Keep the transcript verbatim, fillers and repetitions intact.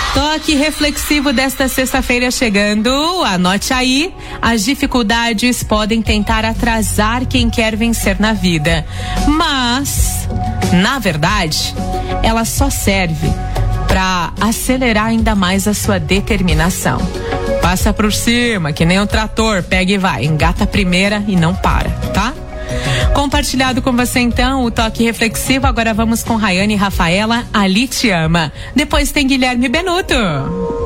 Toque reflexivo desta sexta-feira chegando. Anote aí. As dificuldades podem tentar atrasar quem quer vencer na vida, mas, na verdade, ela só serve para acelerar ainda mais a sua determinação. Passa por cima, que nem um trator, pega e vai, engata a primeira e não para, tá? Compartilhado com você então o toque reflexivo. Agora vamos com Rayane e Rafaela, Ali Te Ama. Depois tem Guilherme Benuto.